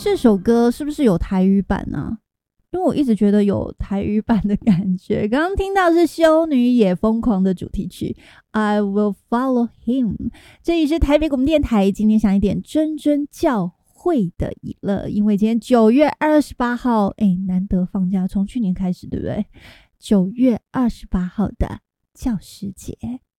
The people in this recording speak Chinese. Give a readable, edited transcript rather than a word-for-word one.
这首歌是不是有台语版啊？因为我一直觉得有台语版的感觉。刚刚听到是修女也疯狂的主题曲 I Will Follow Him。 这里是台北广播电台，今天想一点谆谆教诲的娱乐，因为今天9月28号难得放假，从去年开始对不对？9月28号的教师节，